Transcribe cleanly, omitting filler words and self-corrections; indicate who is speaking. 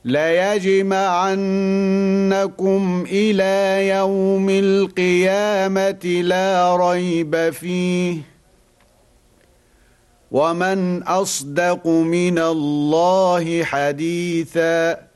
Speaker 1: لَيَجْمَعَنَّكُمْ إِلَى يَوْمِ الْقِيَامَةِ لَا رَيْبَ فِيهِ وَمَنْ أَصْدَقُ مِنَ اللَّهِ حَدِيثًا.